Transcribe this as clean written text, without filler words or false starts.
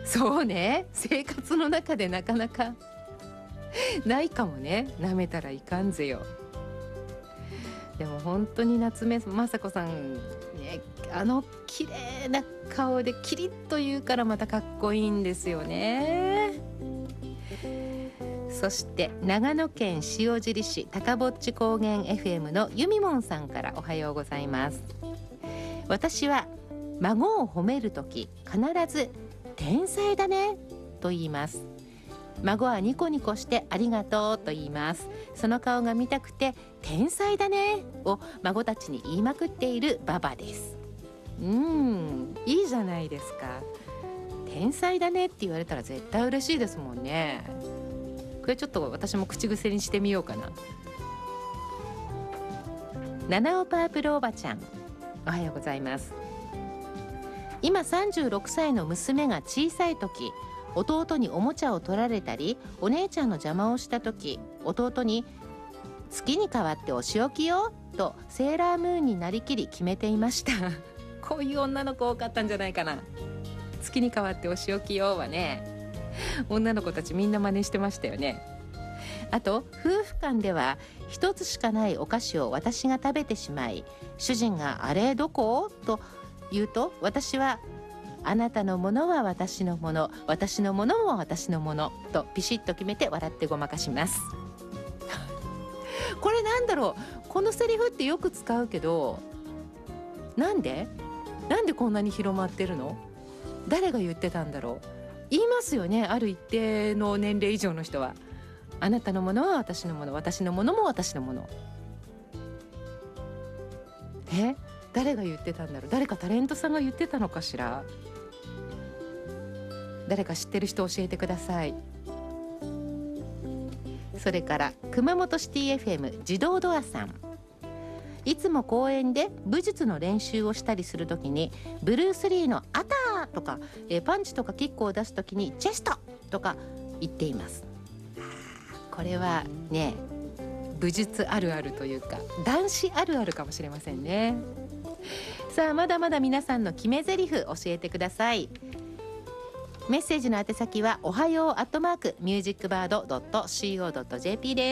そうね、生活の中でなかなかないかもね。舐めたらいかんぜよ。でも本当に夏目雅子さんね、綺麗な顔でキリッと言うからまたかっこいいんですよね。そして長野県塩尻市高ぼっち高原 FM のゆみもんさんからおはようございます。私は孫を褒めるとき必ず天才だねと言います。孫はニコニコしてありがとうと言います。その顔が見たくて天才だねを孫たちに言いまくっているババです。いいじゃないですか。天才だねって言われたら絶対嬉しいですもんね。これちょっと私も口癖にしてみようかな。七尾パープルおばちゃん、おはようございます。今36歳の娘が小さい時、弟におもちゃを取られたりお姉ちゃんの邪魔をした時、弟に月に代わってお仕置きよとセーラームーンになりきり決めていましたこういう女の子多かったんじゃないかな。月に代わってお仕置きよはね、女の子たちみんな真似してましたよね。あと夫婦間では一つしかないお菓子を私が食べてしまい、主人があれどこ？と言うと、私はあなたのものは私のもの、私のものは私のものとピシッと決めて笑ってごまかしますこれなんだろう、このセリフってよく使うけど、なんでこんなに広まってるの？誰が言ってたんだろう。言いますよね、ある一定の年齢以上の人は。あなたのものは私のもの、私のものも私のもの。誰が言ってたんだろう。誰かタレントさんが言ってたのかしら。誰か知ってる人教えてください。それから熊本シティ FM 自動ドアさん、いつも公園で武術の練習をしたりするときにブルース・リーのアターとかパンチとかキックを出すときにチェストとか言っています。これはね、武術あるあるというか男子あるあるかもしれませんね。さあ、まだまだ皆さんの決め台詞教えてください。メッセージの宛先はおはよう@musicbird.co.jp です。